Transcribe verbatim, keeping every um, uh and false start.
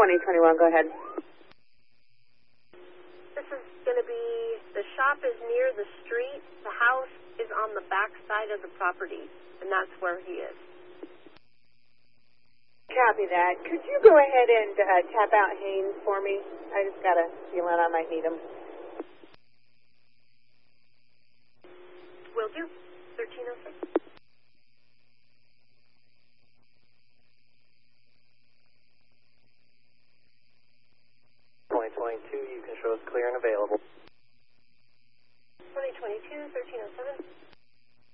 twenty twenty-one, go ahead. This is going to be, the shop is near the street, the house is on the back side of the property, and that's where he is. Copy that. Could you go ahead and uh, tap out Haynes for me? I just got a feeling I might need him. Will do. thirteen oh six. twenty twenty-two, you can show us clear and available. twenty twenty-two, thirteen oh seven.